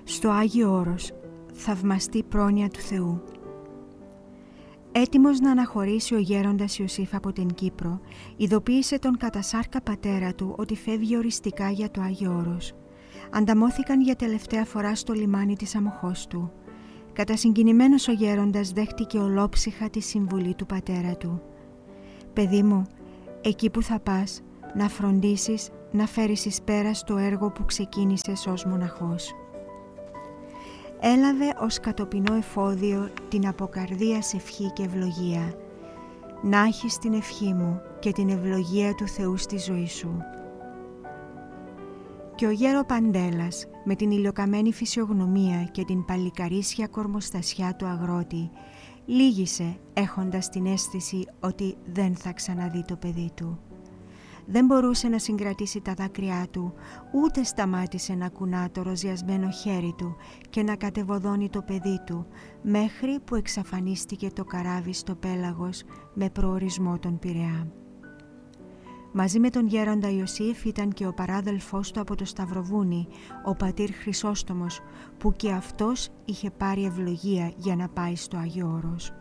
Στο Άγιο Όρος, θαυμαστή πρόνοια του Θεού. Έτοιμος να αναχωρήσει ο γέροντας Ιωσήφ από την Κύπρο, ειδοποίησε τον κατασάρκα πατέρα του ότι φεύγει οριστικά για το Άγιο Όρος. Ανταμώθηκαν για τελευταία φορά στο λιμάνι της αμοχώς του. Κατασυγκινημένος ο γέροντας δέχτηκε ολόψυχα τη συμβουλή του πατέρα του. «Παιδί μου, εκεί που θα πας, να φροντίσεις να φέρεις εις πέρας το έργο που ξεκίνησες ως μοναχός». Έλαβε ως κατοπινό εφόδιο την αποκαρδίας ευχή και ευλογία. «Να έχεις την ευχή μου και την ευλογία του Θεού στη ζωή σου». Και ο γέρο Παντέλας, με την ηλιοκαμένη φυσιογνωμία και την παλικαρίσια κορμοστασιά του αγρότη, λύγησε έχοντας την αίσθηση ότι δεν θα ξαναδεί το παιδί του. Δεν μπορούσε να συγκρατήσει τα δάκρυά του, ούτε σταμάτησε να κουνά το ροζιασμένο χέρι του και να κατεβοδώνει το παιδί του, μέχρι που εξαφανίστηκε το καράβι στο πέλαγος με προορισμό τον Πειραιά. Μαζί με τον γέροντα Ιωσήφ ήταν και ο παράδελφός του από το Σταυροβούνι, ο πατήρ Χρυσόστομος, που και αυτός είχε πάρει ευλογία για να πάει στο Άγιο Όρος.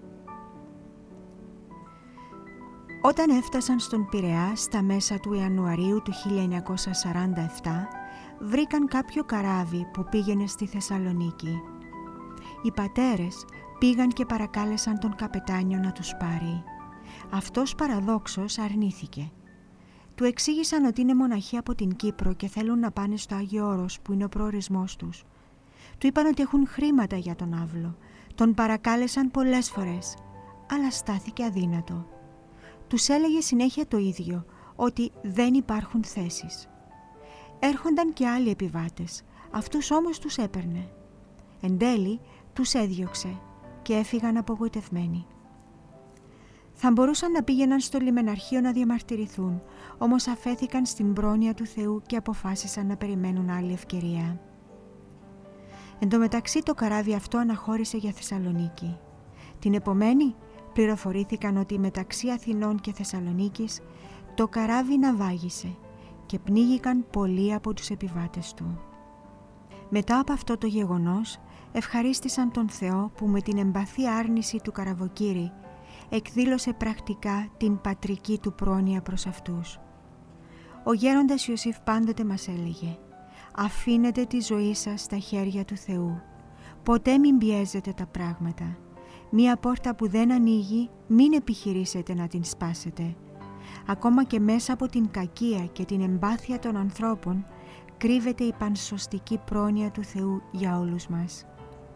Όταν έφτασαν στον Πειραιά στα μέσα του Ιανουαρίου του 1947, βρήκαν κάποιο καράβι που πήγαινε στη Θεσσαλονίκη. Οι πατέρες πήγαν και παρακάλεσαν τον καπετάνιο να τους πάρει. Αυτός παραδόξως αρνήθηκε. Του εξήγησαν ότι είναι μοναχοί από την Κύπρο και θέλουν να πάνε στο Άγιο Όρος που είναι ο προορισμός τους. Του είπαν ότι έχουν χρήματα για τον άβλο. Τον παρακάλεσαν πολλές φορές, αλλά στάθηκε αδύνατο. Τους έλεγε συνέχεια το ίδιο, ότι δεν υπάρχουν θέσεις. Έρχονταν και άλλοι επιβάτες, αυτούς όμως τους έπαιρνε. Εν τέλει τους έδιωξε και έφυγαν απογοητευμένοι. Θα μπορούσαν να πήγαιναν στο λιμεναρχείο να διαμαρτυρηθούν, όμως αφέθηκαν στην πρόνοια του Θεού και αποφάσισαν να περιμένουν άλλη ευκαιρία. Εν τω μεταξύ το καράβι αυτό αναχώρησε για Θεσσαλονίκη. Την επομένη πληροφορήθηκαν ότι μεταξύ Αθηνών και Θεσσαλονίκης το καράβι ναυάγησε και πνίγηκαν πολλοί από τους επιβάτες του. Μετά από αυτό το γεγονός ευχαρίστησαν τον Θεό που με την εμπαθή άρνηση του καραβοκύρη εκδήλωσε πρακτικά την πατρική του πρόνοια προς αυτούς. Ο γέροντας Ιωσήφ πάντοτε μας έλεγε «Αφήνετε τη ζωή σας στα χέρια του Θεού. Ποτέ μην πιέζετε τα πράγματα. Μία πόρτα που δεν ανοίγει, μην επιχειρήσετε να την σπάσετε. Ακόμα και μέσα από την κακία και την εμπάθεια των ανθρώπων κρύβεται η πανσωστική πρόνοια του Θεού για όλους μας».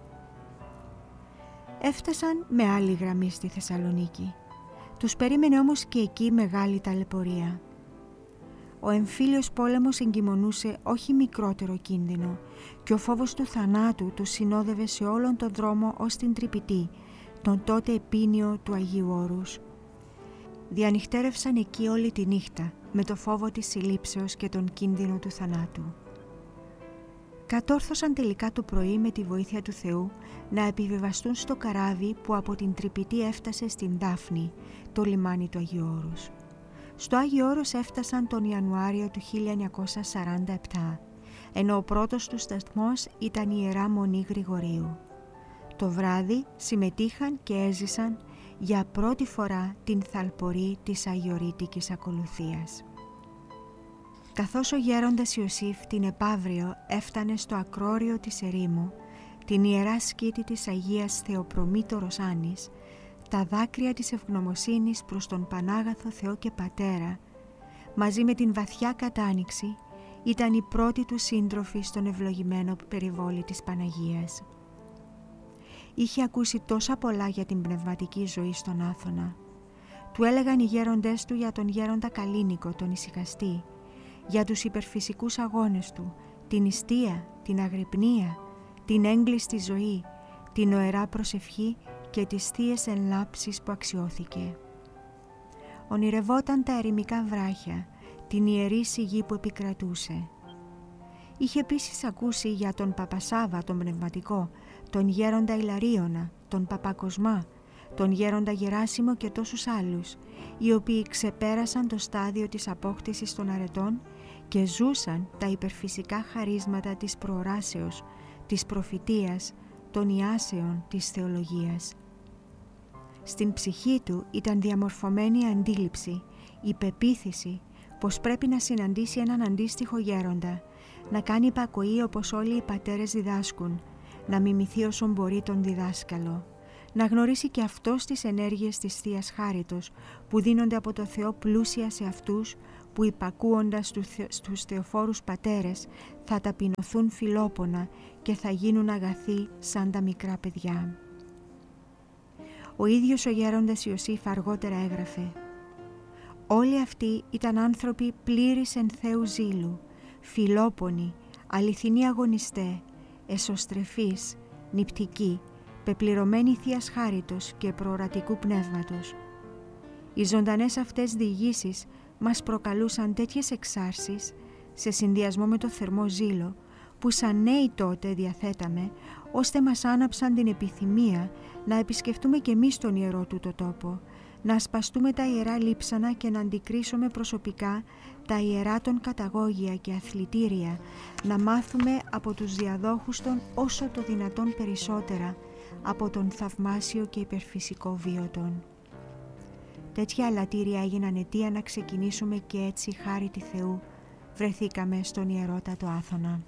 Έφτασαν με άλλη γραμμή στη Θεσσαλονίκη. Τους περίμενε όμως και εκεί μεγάλη ταλαιπωρία. Ο εμφύλιος πόλεμος εγκυμονούσε όχι μικρότερο κίνδυνο και ο φόβος του θανάτου τους συνόδευε σε όλον τον δρόμο ως την Τρυπητή, τον τότε επίνιο του Αγίου Όρους. Διανυχτέρευσαν εκεί όλη τη νύχτα με το φόβο της συλλήψεως και τον κίνδυνο του θανάτου. Κατόρθωσαν τελικά το πρωί με τη βοήθεια του Θεού να επιβιβαστούν στο καράβι που από την Τρυπητή έφτασε στην Δάφνη, το λιμάνι του Αγίου Όρους. Στο Άγιο Όρος έφτασαν τον Ιανουάριο του 1947, ενώ ο πρώτος του σταθμός ήταν η Ιερά Μονή Γρηγορίου. Το βράδυ συμμετείχαν και έζησαν για πρώτη φορά την θαλπορή της Αγιορείτικης Ακολουθίας. Καθώς ο γέροντας Ιωσήφ την επαύριο έφτανε στο ακρόριο της ερήμου, την ιερά σκήτη της Αγίας Θεοπρομήτωρος Άνης, τα δάκρυα της ευγνωμοσύνης προς τον Πανάγαθο Θεό και Πατέρα, μαζί με την βαθιά κατάνοιξη, ήταν η πρώτη του σύντροφη στον ευλογημένο περιβόλι της Παναγίας. Είχε ακούσει τόσα πολλά για την πνευματική ζωή στον Άθωνα. Του έλεγαν οι γέροντές του για τον γέροντα Καλίνικο, τον ησυχαστή, για τους υπερφυσικούς αγώνες του, την νηστεία, την αγρυπνία, την έγκλειστη ζωή, την οερά προσευχή και τις θείες ενλάψεις που αξιώθηκε. Ονειρευόταν τα ερημικά βράχια, την ιερή σιγή που επικρατούσε. Είχε επίσης ακούσει για τον Παπασάβα τον πνευματικό, τον γέροντα Ιλαρίωνα, τον Παπακοσμά, τον γέροντα Γεράσιμο και τόσους άλλους, οι οποίοι ξεπέρασαν το στάδιο της απόκτησης των αρετών και ζούσαν τα υπερφυσικά χαρίσματα της προοράσεως, της προφητείας, των ιάσεων, της θεολογίας. Στην ψυχή του ήταν διαμορφωμένη η αντίληψη, η πεποίθηση πως πρέπει να συναντήσει έναν αντίστοιχο γέροντα, να κάνει υπακοή όπως όλοι οι πατέρες διδάσκουν, να μιμηθεί όσον μπορεί τον διδάσκαλο, να γνωρίσει και αυτός τις ενέργειες της Θείας Χάριτος που δίνονται από το Θεό πλούσια σε αυτούς που υπακούοντας στους θεοφόρους πατέρες θα ταπεινωθούν φιλόπονα και θα γίνουν αγαθοί σαν τα μικρά παιδιά. Ο ίδιος ο γέροντας Ιωσήφ αργότερα έγραφε: «Όλοι αυτοί ήταν άνθρωποι πλήρης εν Θεού ζήλου, φιλόπονοι, αληθινοί αγωνιστέ, εσωστρεφείς, νηπτικοί, πεπληρωμένοι Θείας Χάριτος και προορατικού πνεύματος. Οι ζωντανές αυτές διηγήσεις μας προκαλούσαν τέτοιες εξάρσεις, σε συνδυασμό με το θερμό ζήλο, που σαν νέοι τότε διαθέταμε, ώστε μας άναψαν την επιθυμία να επισκεφτούμε και εμείς τον ιερό τούτο τόπο, να ασπαστούμε τα ιερά λείψανα και να αντικρίσουμε προσωπικά τα ιερά των καταγόγια και αθλητήρια, να μάθουμε από τους διαδόχους των όσο το δυνατόν περισσότερα από τον θαυμάσιο και υπερφυσικό βίο των». Τέτοια αλατήρια έγιναν αιτία να ξεκινήσουμε και έτσι, χάρη τη Θεού, βρεθήκαμε στον ιερότατο Άθωνα.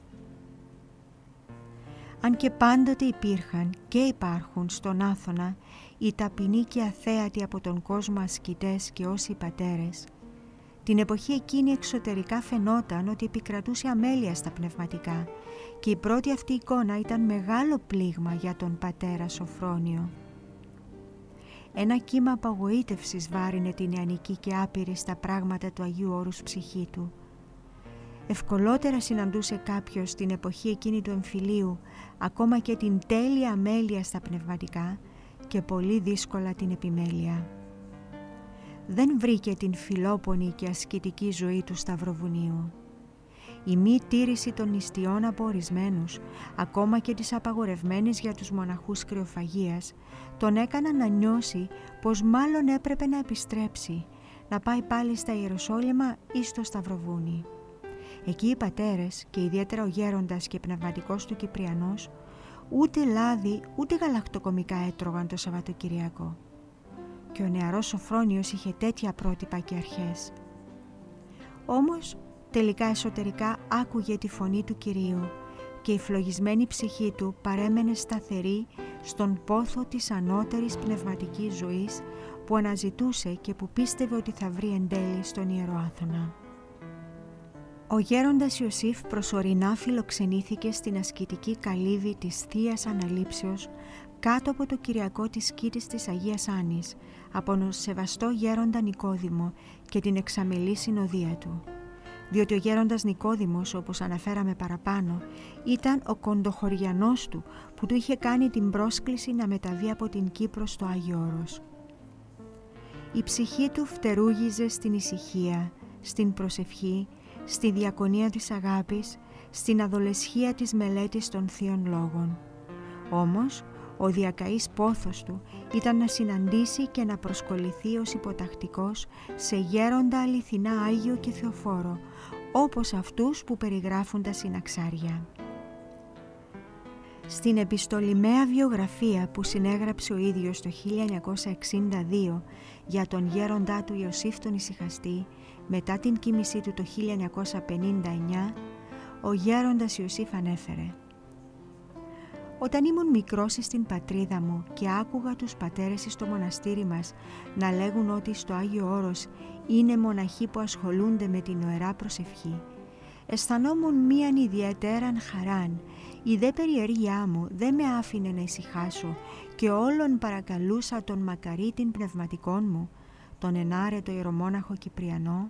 Αν και πάντοτε υπήρχαν και υπάρχουν στον Άθωνα οι ταπεινοί και αθέατοι από τον κόσμο ασκητές και όσοι πατέρες, την εποχή εκείνη εξωτερικά φαινόταν ότι επικρατούσε αμέλεια στα πνευματικά και η πρώτη αυτή εικόνα ήταν μεγάλο πλήγμα για τον πατέρα Σοφρόνιο. Ένα κύμα απογοήτευσης βάρινε την νεανική και άπειρη στα πράγματα του Αγίου Όρους ψυχή του. Ευκολότερα συναντούσε κάποιος την εποχή εκείνη του εμφυλίου ακόμα και την τέλεια αμέλεια στα πνευματικά και πολύ δύσκολα την επιμέλεια. Δεν βρήκε την φιλόπονη και ασκητική ζωή του Σταυροβουνίου. Η μη τήρηση των νηστειών από ορισμένους, ακόμα και της απαγορευμένης για τους μοναχούς κρεοφαγίας, τον έκαναν να νιώσει πως μάλλον έπρεπε να επιστρέψει, να πάει πάλι στα Ιεροσόλυμα ή στο Σταυροβούνι. Εκεί οι πατέρες και ιδιαίτερα ο γέροντας και πνευματικός του Κυπριανός ούτε λάδι ούτε γαλακτοκομικά έτρωγαν το Σαββατοκυριακό. Και ο νεαρός Σοφρόνιος είχε τέτοια πρότυπα και αρχές. Όμως τελικά εσωτερικά άκουγε τη φωνή του Κυρίου και η φλογισμένη ψυχή του παρέμενε σταθερή στον πόθο της ανώτερης πνευματικής ζωής που αναζητούσε και που πίστευε ότι θα βρει εν τέλει στον Ιερό Άθωνα. Ο γέροντας Ιωσήφ προσωρινά φιλοξενήθηκε στην ασκητική καλύβη της Θείας Αναλήψεως κάτω από το Κυριακό της Σκήτης της Αγίας Άννης από τον σεβαστό γέροντα Νικόδημο και την εξαμελή συνοδεία του. Διότι ο γέροντας Νικόδημος, όπως αναφέραμε παραπάνω, ήταν ο κοντοχωριανός του που του είχε κάνει την πρόσκληση να μεταβεί από την Κύπρο στο Άγιο Όρος. Η ψυχή του φτερούγιζε στην ησυχία, στην προσευχή, στη διακονία της αγάπης, στην αδολεσχία της μελέτης των Θείων Λόγων. Όμως, ο διακαής πόθος του ήταν να συναντήσει και να προσκοληθεί ως υποτακτικός σε γέροντα αληθινά Άγιο και Θεοφόρο, όπως αυτούς που περιγράφουν τα συναξάρια. Στην επιστολημαία βιογραφία που συνέγραψε ο ίδιος το 1962 για τον γέροντά του Ιωσήφ τον Ησυχαστή, μετά την κοίμησή του το 1959, ο γέροντας Ιωσήφ ανέφερε: «Όταν ήμουν μικρός στην πατρίδα μου και άκουγα τους πατέρες στο μοναστήρι μας να λέγουν ότι στο Άγιο Όρος είναι μοναχοί που ασχολούνται με την ιερά προσευχή, αισθανόμουν μίαν ιδιαίτεραν χαράν. Η δε περιέργειά μου δεν με άφηνε να ησυχάσω και όλον παρακαλούσα τον μακαρίτην πνευματικών μου, τον ενάρετο ιερομόναχο Κυπριανό,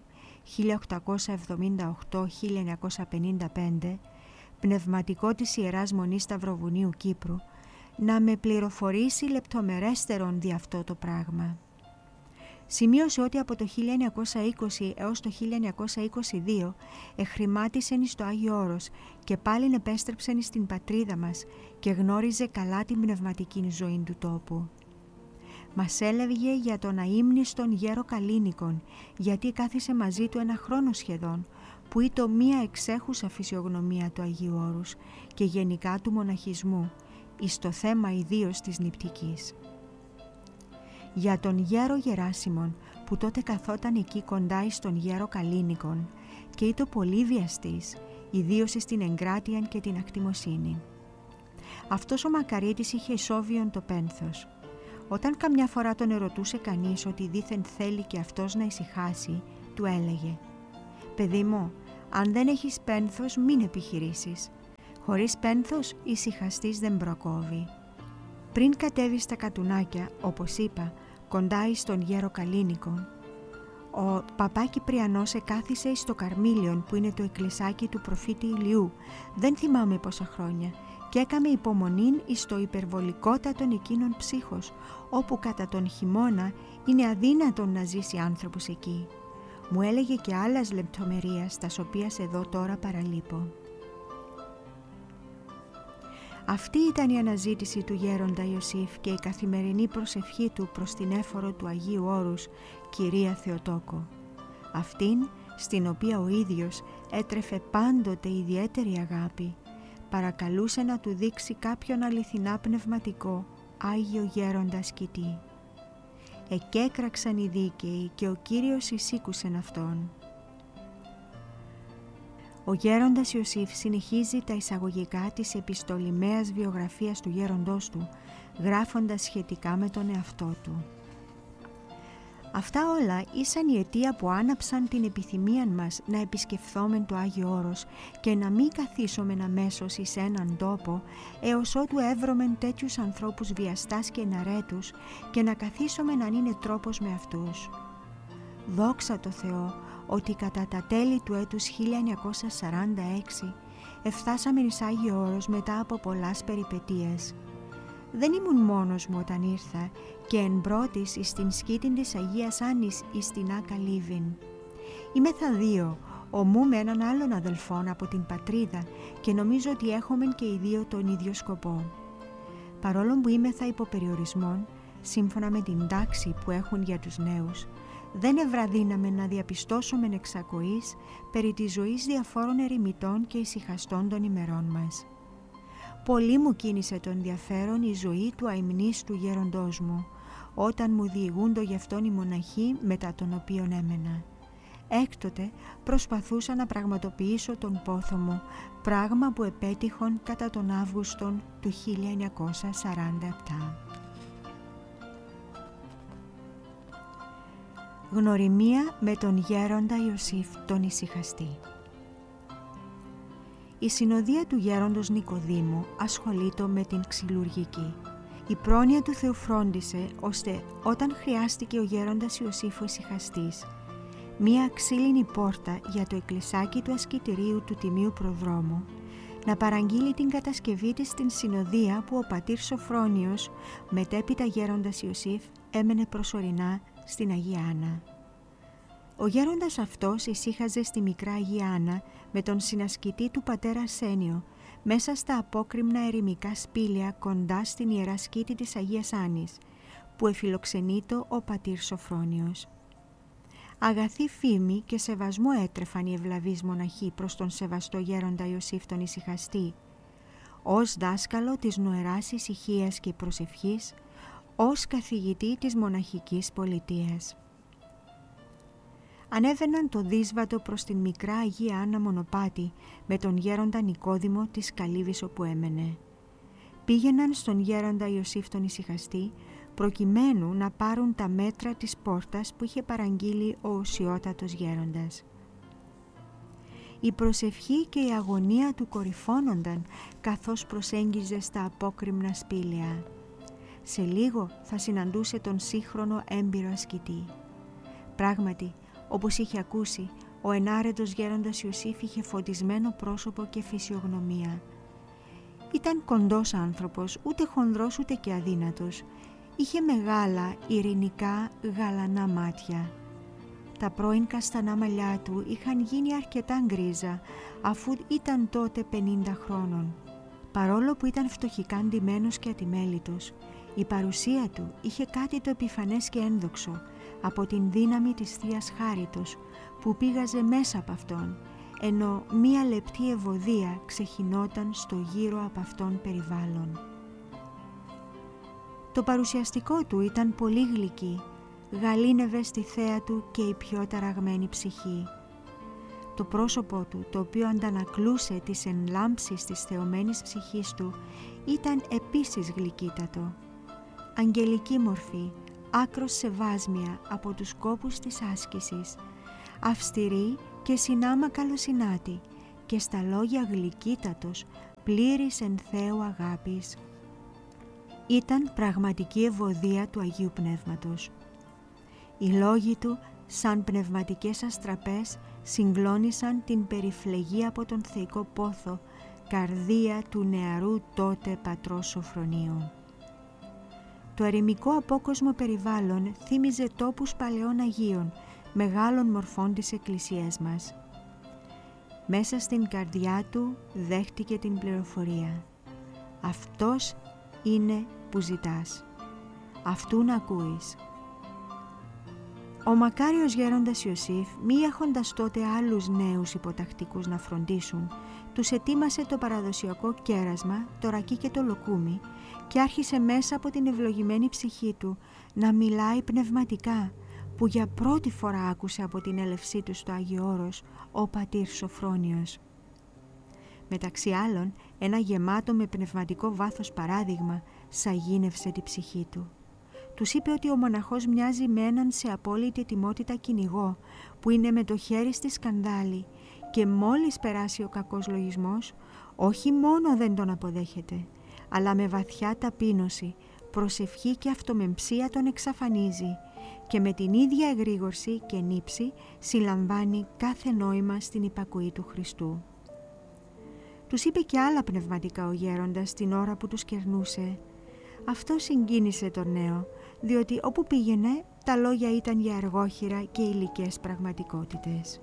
1878-1955, πνευματικό της Ιεράς Μονής Σταυροβουνίου Κύπρου, να με πληροφορήσει λεπτομερέστερον δι' αυτό το πράγμα». Σημείωσε ότι από το 1920 έως το 1922 εχρημάτισεν στο Άγιο Όρος και πάλιν επέστρεψεν στην πατρίδα μας και γνώριζε καλά την πνευματική ζωή του τόπου. Μας έλεγε για τον αείμνηστον γέρο Καλίνικον, γιατί κάθισε μαζί του ένα χρόνο σχεδόν, που ήτο μία εξέχουσα φυσιογνωμία του Αγίου Όρους και γενικά του μοναχισμού, εις το θέμα ιδίως της νηπτικής. Για τον γέρο Γεράσιμον, που τότε καθόταν εκεί κοντά εις τον γέρο Καλίνικον και ήτο πολύ βιαστής, ιδίως στην εγκράτεια και την ακτιμοσύνη. Αυτός ο μακαρίτης είχε ισόβιον το πένθος. Όταν καμιά φορά τον ερωτούσε κανείς ότι δήθεν θέλει και αυτός να ησυχάσει, του έλεγε «Παιδί μου, αν δεν έχεις πένθος μην επιχειρήσεις. Χωρίς πένθος ησυχαστής δεν προκόβει». Πριν κατέβει στα κατουνάκια, όπως είπα, κοντά εις τον γέρο Καλίνικο, ο παπά Κυπριανός εκάθισε εις το Καρμίλιον που είναι το εκκλησάκι του προφήτη Ηλιού, δεν θυμάμαι πόσα χρόνια, και έκαμε υπομονήν εις το υπερβολικότατον εκείνον ψύχος, όπου κατά τον χειμώνα είναι αδύνατον να ζήσει άνθρωπος εκεί. Μου έλεγε και άλλας λεπτομερίας, τας οποίας εδώ τώρα παραλείπω. Αυτή ήταν η αναζήτηση του γέροντα Ιωσήφ και η καθημερινή προσευχή του προς την έφορο του Αγίου Όρους, Κυρία Θεοτόκο. Αυτήν, στην οποία ο ίδιος έτρεφε πάντοτε ιδιαίτερη αγάπη, παρακαλούσε να του δείξει κάποιον αληθινά πνευματικό, Άγιο Γέροντα ασκητή. Εκέκραξαν οι δίκαιοι και ο Κύριος εισήκουσεν αυτόν. Ο γέροντας Ιωσήφ συνεχίζει τα εισαγωγικά της επιστολημαίας βιογραφίας του γέροντός του, γράφοντας σχετικά με τον εαυτό του. Αυτά όλα ήσαν η αιτία που άναψαν την επιθυμία μας να επισκεφθόμεν το Άγιο Όρος και να μην καθίσομεν αμέσως εις έναν τόπο έως ότου έβρομεν τέτοιους ανθρώπους βιαστάς και εναρέτους και να καθίσομεν αν είναι τρόπος με αυτούς. Δόξα τω Θεώ ότι κατά τα τέλη του έτους 1946 εφτάσαμε εις Άγιο Όρος μετά από πολλές περιπετειές. Δεν ήμουν μόνος μου όταν ήρθα και εν πρώτης εις την σκήτην της Αγίας Άννης εις την Άκα Λίβιν. Είμεθα δύο, ομού με έναν άλλον αδελφόν από την πατρίδα και νομίζω ότι έχομεν και οι δύο τον ίδιο σκοπό. Παρόλο που είμεθα υπό περιορισμόν, σύμφωνα με την τάξη που έχουν για τους νέους, δεν ευραδύναμε να διαπιστώσουμε εξακοής περί της ζωής διαφόρων ερημιτών και ησυχαστών των ημερών μας. Πολύ μου κίνησε το ενδιαφέρον η ζωή του αημνής του γέροντός μου, όταν μου διηγούντο γι' αυτόν οι μοναχοί μετά τον οποίον έμενα. Έκτοτε προσπαθούσα να πραγματοποιήσω τον πόθο μου, πράγμα που επέτυχον κατά τον Αύγουστον του 1947. Γνωριμία με τον γέροντα Ιωσήφ τον ησυχαστή. Η συνοδεία του γέροντος Νικοδήμου ασχολείτο με την ξυλουργική. Η πρόνοια του Θεού φρόντισε ώστε όταν χρειάστηκε ο γέροντας Ιωσήφ ο ησυχαστής, μία ξύλινη πόρτα για το εκκλησάκι του ασκητηρίου του Τιμίου Προδρόμου, να παραγγείλει την κατασκευή της στην συνοδεία που ο πατήρ Σοφρόνιος, μετέπειτα γέροντας Ιωσήφ, έμενε προσωρινά στην Αγία Άννα. Ο γέροντας αυτός ησύχαζε στη μικρά Αγία Άννα με τον συνασκητή του πατέρα Αρσένιο, μέσα στα απόκρημνα ερημικά σπήλαια κοντά στην Ιερά Σκήτη της Αγίας Άννης, που εφιλοξενείτο ο πατήρ Σοφρόνιος. Αγαθή φήμη και σεβασμό έτρεφαν οι ευλαβείς μοναχοί προς τον σεβαστό γέροντα Ιωσήφ τον ησυχαστή, ως δάσκαλο της νοεράς ησυχίας και προσευχής, ως καθηγητή της μοναχικής πολιτείας. Ανέβαιναν το δύσβατο προς την μικρά Αγία Άννα μονοπάτι με τον γέροντα Νικόδημο της Καλύβης όπου έμενε. Πήγαιναν στον γέροντα Ιωσήφ τον ησυχαστή προκειμένου να πάρουν τα μέτρα της πόρτας που είχε παραγγείλει ο ουσιότατος γέροντας. Η προσευχή και η αγωνία του κορυφώνονταν καθώς προσέγγιζε στα απόκρημνα σπήλαια. Σε λίγο θα συναντούσε τον σύγχρονο έμπειρο ασκητή. Πράγματι, όπως είχε ακούσει, ο ενάρετος γέροντας Ιωσήφ είχε φωτισμένο πρόσωπο και φυσιογνωμία. Ήταν κοντός άνθρωπος, ούτε χονδρός ούτε και αδύνατος. Είχε μεγάλα, ειρηνικά, γαλανά μάτια. Τα πρώην καστανά μαλλιά του είχαν γίνει αρκετά γκρίζα, αφού ήταν τότε 50 χρόνων. Παρόλο που ήταν φτωχικά ντυμένος και ατιμέλητος, η παρουσία του είχε κάτι το επιφανές και ένδοξο από την δύναμη της Θείας Χάριτος που πήγαζε μέσα από αυτόν, ενώ μία λεπτή ευωδία ξεχυνόταν στο γύρο από αυτόν περιβάλλον. Το παρουσιαστικό του ήταν πολύ γλυκή, γαλήνευε στη θέα του και η πιο ταραγμένη ψυχή. Το πρόσωπο του, το οποίο αντανακλούσε τις ενλάμψεις της θεωμένης ψυχής του, ήταν επίσης γλυκύτατο. Αγγελική μορφή, άκρος σεβάσμια από τους κόπους της άσκησης, αυστηρή και συνάμα καλοσυνάτη και στα λόγια γλυκύτατος, πλήρης εν Θεού αγάπης. Ήταν πραγματική ευωδία του Αγίου Πνεύματος. Οι λόγοι του, σαν πνευματικές αστραπές, συγκλώνησαν την περιφλεγή από τον θεϊκό πόθο, καρδία του νεαρού τότε πατρός Σωφρονίου. Το ερημικό απόκοσμο περιβάλλον θύμιζε τόπους παλαιών Αγίων, μεγάλων μορφών της Εκκλησίας μας. Μέσα στην καρδιά του δέχτηκε την πληροφορία. Αυτός είναι που ζητάς. Αυτούν ακούεις. Ο μακάριος γέροντας Ιωσήφ, μη έχοντας τότε άλλους νέους υποτακτικούς να φροντίσουν, τους ετοίμασε το παραδοσιακό κέρασμα, το ρακί και το λοκούμι και άρχισε μέσα από την ευλογημένη ψυχή του να μιλάει πνευματικά, που για πρώτη φορά άκουσε από την έλευσή του στο Άγιο Όρος ο πατήρ Σωφρόνιος. Μεταξύ άλλων, ένα γεμάτο με πνευματικό βάθος παράδειγμα σαγίνευσε τη ψυχή του. Τους είπε ότι ο μοναχός μοιάζει με έναν σε απόλυτη ετοιμότητα κυνηγό που είναι με το χέρι στη σκανδάλη και μόλις περάσει ο κακός λογισμός, όχι μόνο δεν τον αποδέχεται, αλλά με βαθιά ταπείνωση, προσευχή και αυτομεμψία τον εξαφανίζει και με την ίδια εγρήγορση και νύψη συλλαμβάνει κάθε νόημα στην υπακοή του Χριστού. Τους είπε και άλλα πνευματικά ο γέροντας την ώρα που τους κερνούσε. Αυτό συγκίνησε τον νέο, διότι όπου πήγαινε τα λόγια ήταν για αργόχειρα και υλικές πραγματικότητες.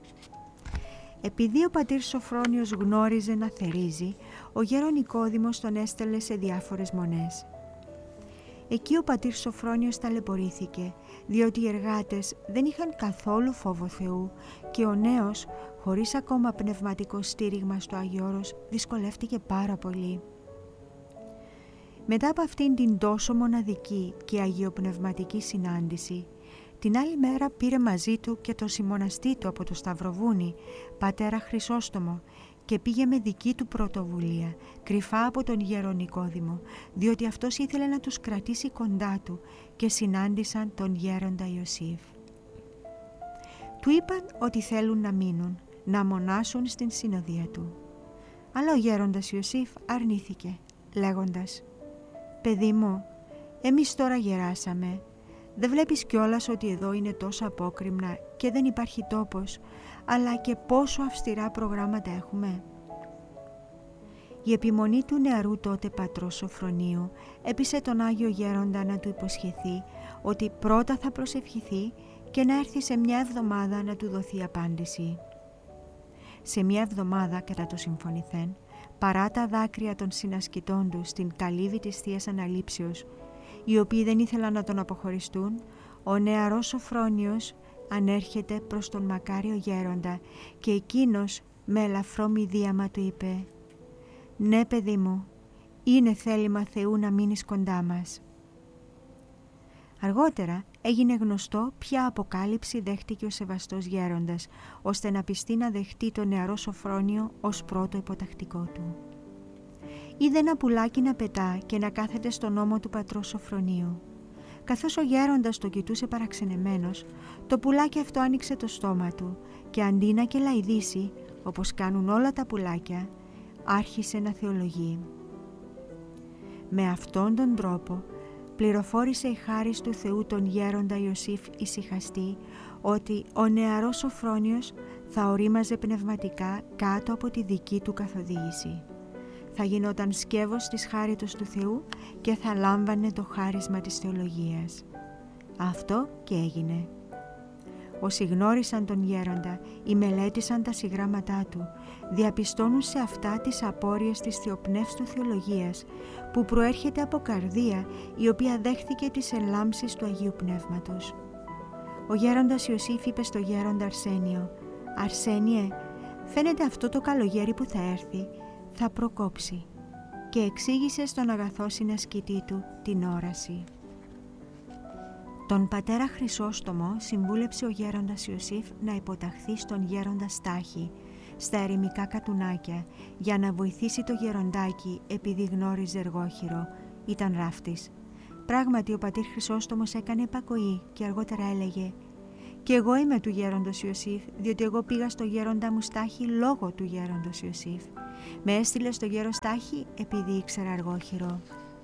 Επειδή ο πατήρ Σωφρόνιος γνώριζε να θερίζει, ο γέρον Νικόδημος τον έστελε σε διάφορες μονές. Εκεί ο πατήρ Σωφρόνιος ταλαιπωρήθηκε, διότι οι εργάτες δεν είχαν καθόλου φόβο Θεού και ο νέος, χωρίς ακόμα πνευματικό στήριγμα στο Άγιο Όρος, δυσκολεύτηκε πάρα πολύ. Μετά από αυτήν την τόσο μοναδική και αγιοπνευματική συνάντηση, την άλλη μέρα πήρε μαζί του και το συμμοναστή του από το Σταυροβούνι, πατέρα Χρυσόστομο, και πήγε με δική του πρωτοβουλία, κρυφά από τον γέρον Νικόδημο, διότι αυτός ήθελε να τους κρατήσει κοντά του και συνάντησαν τον γέροντα Ιωσήφ. Του είπαν ότι θέλουν να μείνουν, να μονάσουν στην συνοδεία του. Αλλά ο γέροντας Ιωσήφ αρνήθηκε, λέγοντας «Παιδί μου, εμείς τώρα γεράσαμε. Δεν βλέπεις κιόλας ότι εδώ είναι τόσο απόκρημνα και δεν υπάρχει τόπος, αλλά και πόσο αυστηρά προγράμματα έχουμε?» Η επιμονή του νεαρού τότε πατρός Σωφρονίου έπεισε τον Άγιο Γέροντα να του υποσχεθεί ότι πρώτα θα προσευχηθεί και να έρθει σε μια εβδομάδα να του δοθεί απάντηση. Σε μια εβδομάδα, κατά το συμφωνηθέν, παρά τα δάκρυα των συνασκητών του στην καλύβη της Θείας Αναλήψεως, οι οποίοι δεν ήθελαν να τον αποχωριστούν, ο νεαρός Σωφρόνιος ανέρχεται προς τον μακάριο γέροντα και εκείνος με ελαφρό μηδίαμα του είπε «Ναι, παιδί μου, είναι θέλημα Θεού να μείνεις κοντά μας». Αργότερα έγινε γνωστό ποια αποκάλυψη δέχτηκε ο σεβαστός γέροντας, ώστε να πιστεί να δεχτεί τον νεαρό Σωφρόνιο ως πρώτο υποτακτικό του. Είδε ένα πουλάκι να πετά και να κάθεται στον ώμο του πατρός Σωφρονίου. Καθώς ο γέροντας το κοιτούσε παραξενεμένος, το πουλάκι αυτό άνοιξε το στόμα του και αντί να κελαηδήσει, όπως κάνουν όλα τα πουλάκια, άρχισε να θεολογεί. Με αυτόν τον τρόπο πληροφόρησε η χάρις του Θεού τον γέροντα Ιωσήφ ησυχαστή ότι ο νεαρός Σωφρόνιος θα ορίμαζε πνευματικά κάτω από τη δική του καθοδήγηση. Θα γινόταν σκεύος της χάριτος του Θεού και θα λάμβανε το χάρισμα της θεολογίας. Αυτό και έγινε. Όσοι γνώρισαν τον γέροντα ή μελέτησαν τα συγγράμματά του, διαπιστώνουν σε αυτά τις απόρριες της θεοπνεύς του θεολογίας, που προέρχεται από καρδία η οποία δέχθηκε τις ελάμψεις του Αγίου Πνεύματος. Ο γέροντας Ιωσήφ είπε στο γέροντα Αρσένιο «Αρσένιε, Φαίνεται αυτό το καλογέρι που θα έρθει θα προκόψει, και εξήγησε στον αγαθό συνασκητή του την όραση. Τον πατέρα Χρυσόστομο συμβούλεψε ο γέροντας Ιωσήφ να υποταχθεί στον γέροντα Στάχη στα ερημικά κατουνάκια για να βοηθήσει το γεροντάκι, επειδή γνώριζε εργόχειρο, ήταν ράφτης. Πράγματι ο πατήρ Χρυσόστομος έκανε υπακοή και αργότερα έλεγε «Και εγώ είμαι του γέροντος Ιωσήφ, διότι εγώ πήγα στο γέροντα μου Στάχη λόγω του γέροντος Ιωσήφ. Με έστειλε στο γέρο Στάχη επειδή ήξερα εργόχειρο».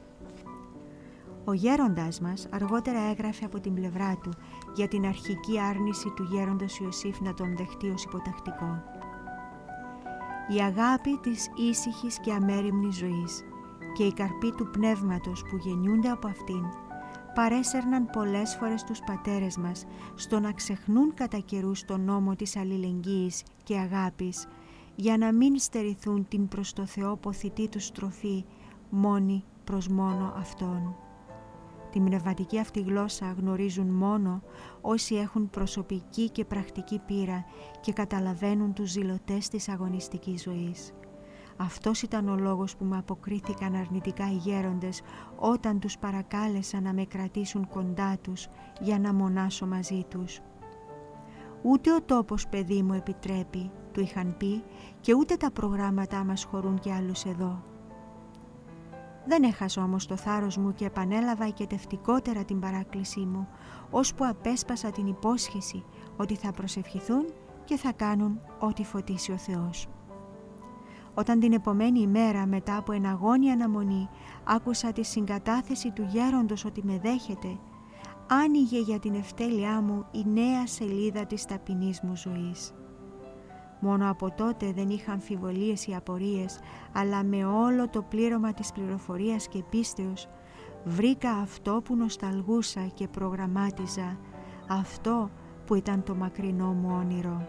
Ο γέροντας μας αργότερα έγραφε από την πλευρά του για την αρχική άρνηση του γέροντος Ιωσήφ να τον δεχτεί ως υποτακτικό. Η αγάπη της ήσυχης και αμέριμνης ζωής και η καρπή του πνεύματος που γεννιούνται από αυτήν παρέσαιρναν πολλές φορές τους πατέρες μας στο να ξεχνούν κατά καιρούς τον νόμο της αλληλεγγύης και αγάπης για να μην στερηθούν την προς το Θεό ποθητή τους στροφή μόνη προς μόνο Αυτόν. Την πνευματική αυτή γλώσσα γνωρίζουν μόνο όσοι έχουν προσωπική και πρακτική πείρα και καταλαβαίνουν τους ζηλωτές της αγωνιστικής ζωής. Αυτός ήταν ο λόγος που με αποκρίθηκαν αρνητικά οι γέροντες όταν τους παρακάλεσαν να με κρατήσουν κοντά τους για να μονάσω μαζί τους. «Ούτε ο τόπος, παιδί μου, επιτρέπει», του είχαν πει, «και ούτε τα προγράμματά μας χωρούν κι άλλους εδώ». Δεν έχασα όμως το θάρρος μου και επανέλαβα οικετευτικότερα την παράκλησή μου, ώσπου απέσπασα την υπόσχεση ότι θα προσευχηθούν και θα κάνουν ό,τι φωτίσει ο Θεός. Όταν την επομένη ημέρα, μετά από εναγώνια αναμονή, άκουσα τη συγκατάθεση του γέροντος ότι με δέχεται, άνοιγε για την ευτέλειά μου η νέα σελίδα της ταπεινής μου ζωής. Μόνο από τότε δεν είχα αμφιβολίες ή απορίες, αλλά με όλο το πλήρωμα της πληροφορίας και πίστεως βρήκα αυτό που νοσταλγούσα και προγραμμάτιζα, αυτό που ήταν το μακρινό μου όνειρο.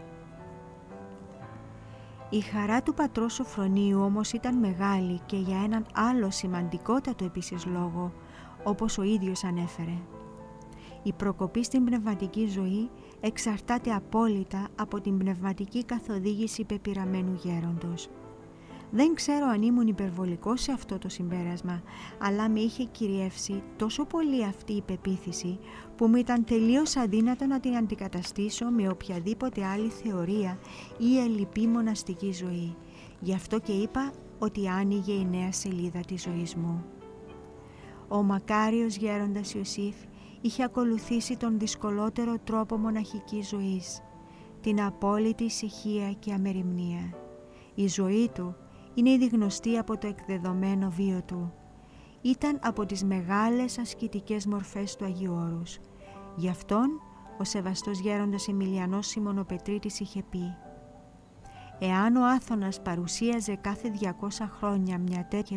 Η χαρά του πατρός Σοφρονίου όμως ήταν μεγάλη και για έναν άλλο σημαντικότατο επίσης λόγο, όπως ο ίδιος ανέφερε. Η προκοπή στην πνευματική ζωή εξαρτάται απόλυτα από την πνευματική καθοδήγηση πεπειραμένου γέροντος. Δεν ξέρω αν ήμουν υπερβολικός σε αυτό το συμπέρασμα, αλλά με είχε κυριεύσει τόσο πολύ αυτή η πεποίθηση που μου ήταν τελείως αδύνατο να την αντικαταστήσω με οποιαδήποτε άλλη θεωρία ή ελλειπή μοναστική ζωή. Γι' αυτό και είπα ότι άνοιγε η νέα σελίδα της ζωής μου. Ο μακάριος γέροντας Ιωσήφ είχε ακολουθήσει τον δυσκολότερο τρόπο μοναχικής ζωής, την απόλυτη ησυχία και αμεριμνία. Η ζωή του είναι ήδη γνωστή από το εκδεδομένο βίο του. Ήταν από τις μεγάλες ασκητικές μορφές του Αγίου Όρους. Γι' αυτόν ο σεβαστός γέροντας Εμιλιανός Σιμωνοπετρίτης είχε πει «Εάν ο Άθωνας παρουσίαζε κάθε 200 χρόνια μια τέτοια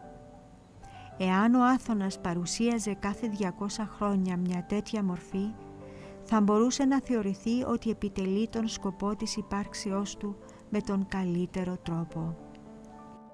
κάθε 200 χρόνια μια τέτοια μορφή, θα μπορούσε να θεωρηθεί ότι επιτελεί τον σκοπό της υπάρξεώς του με τον καλύτερο τρόπο».